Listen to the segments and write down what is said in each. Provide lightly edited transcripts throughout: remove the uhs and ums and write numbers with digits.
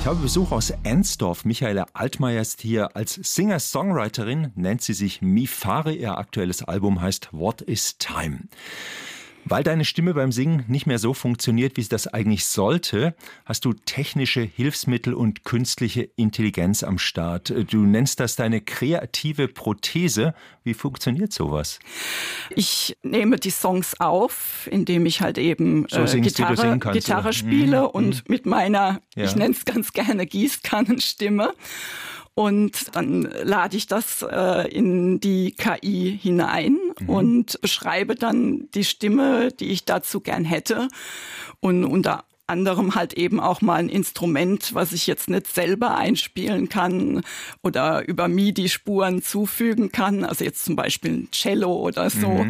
Ich habe Besuch aus Ensdorf. Michaela Altmaier ist hier. Als Singer-Songwriterin nennt sie sich Mifare. Ihr aktuelles Album heißt What is Time? Weil deine Stimme beim Singen nicht mehr so funktioniert, wie sie das eigentlich sollte, hast du technische Hilfsmittel und künstliche Intelligenz am Start. Du nennst das deine kreative Prothese. Wie funktioniert sowas? Ich nehme die Songs auf, indem ich halt eben Gitarre spiele und mit meiner, ich nenne es ganz gerne Gießkannenstimme. Und dann lade ich das in die KI hinein und beschreibe dann die Stimme, die ich dazu gern hätte. Und unter anderem halt eben auch mal ein Instrument, was ich jetzt nicht selber einspielen kann oder über MIDI-Spuren zufügen kann. Also jetzt zum Beispiel ein Cello oder so.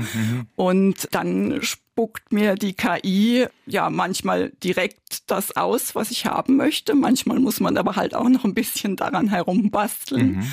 Und dann spuckt mir die KI ja manchmal direkt das aus, was ich haben möchte. Manchmal muss man aber halt auch noch ein bisschen daran herumbasteln.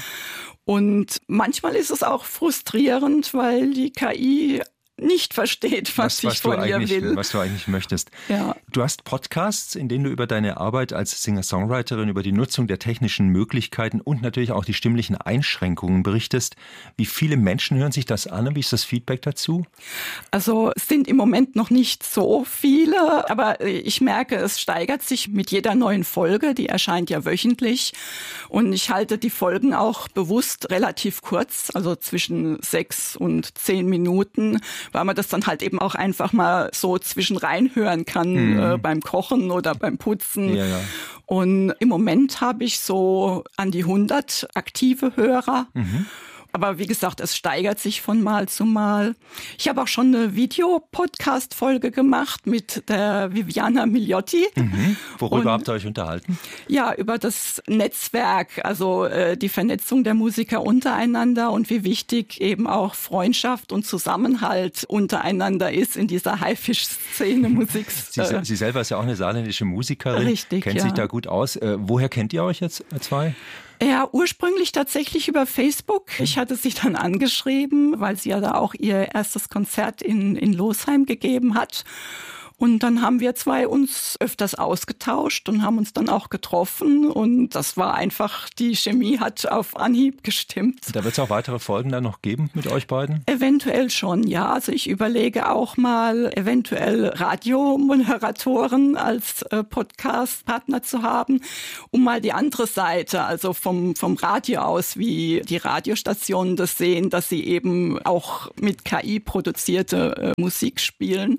Und manchmal ist es auch frustrierend, weil die KI nicht versteht, was ich von ihr will. Was du eigentlich möchtest. Ja. Du hast Podcasts, in denen du über deine Arbeit als Singer-Songwriterin, über die Nutzung der technischen Möglichkeiten und natürlich auch die stimmlichen Einschränkungen berichtest. Wie viele Menschen hören sich das an und wie ist das Feedback dazu? Also es sind im Moment noch nicht so viele, aber ich merke, es steigert sich mit jeder neuen Folge. Die erscheint ja wöchentlich und ich halte die Folgen auch bewusst relativ kurz, also zwischen 6 und 10 Minuten, weil man das dann halt eben auch einfach mal so zwischen reinhören kann beim Kochen oder beim Putzen. Ja. Und im Moment habe ich so an die 100 aktive Hörer. Aber wie gesagt, es steigert sich von Mal zu Mal. Ich habe auch schon eine Videopodcast-Folge gemacht mit der Viviana Migliotti. Worüber habt ihr euch unterhalten? Ja, über das Netzwerk, also die Vernetzung der Musiker untereinander und wie wichtig eben auch Freundschaft und Zusammenhalt untereinander ist in dieser Haifisch-Szene Musik. Sie selber ist ja auch eine saarländische Musikerin. Richtig, kennt sich da gut aus. Woher kennt ihr euch jetzt zwei? Ja, ursprünglich tatsächlich über Facebook. Ich hatte sie dann angeschrieben, weil sie ja da auch ihr erstes Konzert in Losheim gegeben hat. Und dann haben wir zwei uns öfters ausgetauscht und haben uns dann auch getroffen. Und das war einfach, die Chemie hat auf Anhieb gestimmt. Da wird es auch weitere Folgen dann noch geben mit euch beiden? Eventuell schon, ja. Also ich überlege auch mal, eventuell Radiomoderatoren als Podcast-Partner zu haben, um mal die andere Seite, also vom Radio aus, wie die Radiostationen das sehen, dass sie eben auch mit KI produzierte Musik spielen.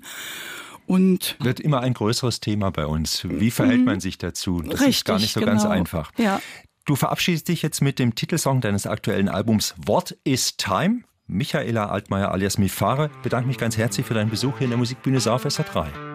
Und wird immer ein größeres Thema bei uns. Wie verhält man sich dazu? Das ist gar nicht so ganz einfach. Ja. Du verabschiedest dich jetzt mit dem Titelsong deines aktuellen Albums What is Time? Michaela Altmaier alias Mifare, bedanke mich ganz herzlich für deinen Besuch hier in der Musikbühne Saar auf SR3.